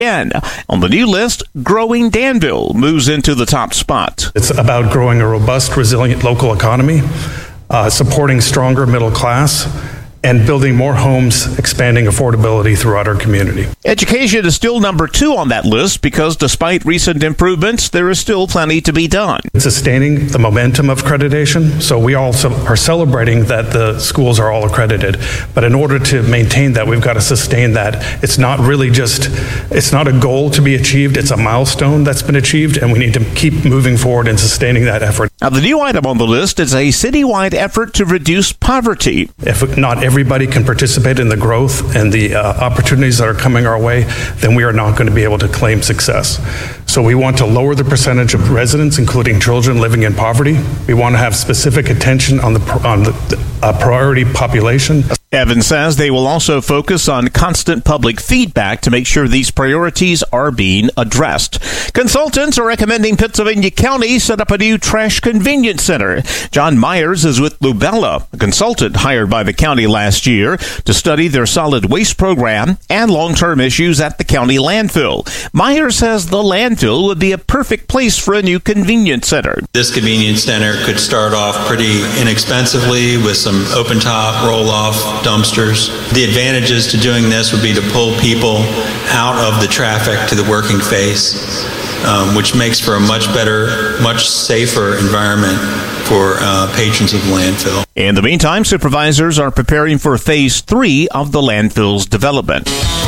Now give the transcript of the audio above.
And on the new list, Growing Danville moves into the top spot. It's about growing a robust, resilient local economy, supporting stronger middle class, and building more homes, expanding affordability throughout our community. Education is still number 2 on that list because despite recent improvements, there is still plenty to be done. Sustaining the momentum of accreditation. So we also are celebrating that the schools are all accredited. But in order to maintain that, we've got to sustain that. It's not a goal to be achieved. It's a milestone that's been achieved, and we need to keep moving forward and sustaining that effort. Now, the new item on the list is a citywide effort to reduce poverty. If not everybody can participate in the growth and the opportunities that are coming our way, then we are not going to be able to claim success. So we want to lower the percentage of residents, including children, living in poverty. We want to have specific attention on the priority population. Evans says they will also focus on constant public feedback to make sure these priorities are being addressed. Consultants are recommending Pittsylvania County set up a new trash convenience center. John Myers is with Lubella, a consultant hired by the county last year to study their solid waste program and long-term issues at the county landfill. Myers says the landfill would be a perfect place for a new convenience center. This convenience center could start off pretty inexpensively with some open-top, roll-off dumpsters. The advantages to doing this would be to pull people out of the traffic to the working face, which makes for a much better, much safer environment for patrons of the landfill. In the meantime, supervisors are preparing for Phase 3 of the landfill's development.